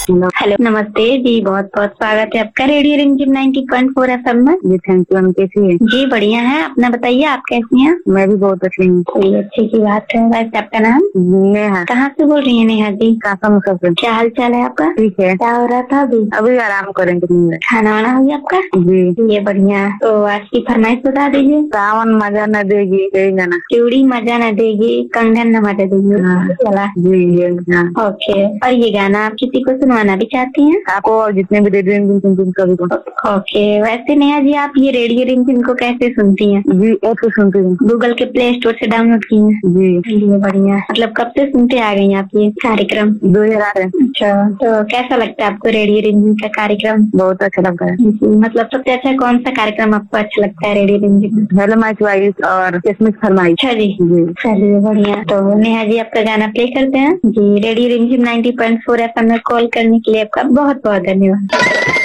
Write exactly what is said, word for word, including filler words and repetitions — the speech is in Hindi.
हेलो, नमस्ते जी। बहुत बहुत स्वागत है आपका रेडियो रिमझिम नाइन्टी पॉइंट फोर एफएम में। जी थैंक यू। हम कैसी है? जी बढ़िया है। अपना बताइए, आप कैसी हैं? मैं भी बहुत अच्छी हूँ। कोई अच्छी की बात है। वैसे आपका नाम? नेहा। कहाँ से बोल रही है नेहा जी? कासम से। क्या हाल चाल है आपका? ठीक है। क्या हो रहा था अभी? अभी आराम करेंगे। खाना वाना हो गया आपका? जी। ये बढ़िया। तो आज की फरमाइश बता दीजिए। सावन मजा न देगी, यही गाना। चूड़ी मजा न देगी, कंगन न मजा देगी। हाँ। चला जी ये हाँ। ओके। और ये गाना आप किसी को सुनवाना भी चाहती हैं? आपको और जितने भी रेडियो रिमझिम सुनते हैं सभी को। ओके। वैसे नेहा जी, आप ये रेडियो रिमझिम को कैसे सुनती हैं? जी ऐप से सुनती हूँ। गूगल के प्ले स्टोर से डाउनलोड की हैं? जी। ये बढ़िया। मतलब कब से सुनते आ गई आप ये कार्यक्रम? दो हजार है। अच्छा, तो कैसा लगता है आपको रेडियो रिमझिम का कार्यक्रम? बहुत अच्छा लगता है। जी, मतलब सबसे अच्छा कौन सा कार्यक्रम आपको अच्छा लगता है रेडियो रिमझिम में? हेलो माय चॉइस और किसमिस फरमाइश। अच्छा जी। जी चलिए बढ़िया। तो नेहा जी, आपका गाना प्ले करते हैं। जी, रेडियो रिमझिम नाइन्टी पॉइंट फोर एफएम में कॉल करने के लिए आपका बहुत बहुत धन्यवाद।